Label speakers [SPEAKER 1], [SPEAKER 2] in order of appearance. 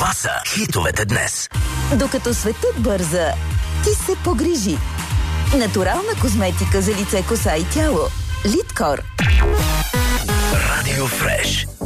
[SPEAKER 1] Това са хитовете днес.
[SPEAKER 2] Докато светът бърза, ти се погрижи. Натурална козметика за лице, коса и тяло. Литкор.
[SPEAKER 1] Радио Фреш.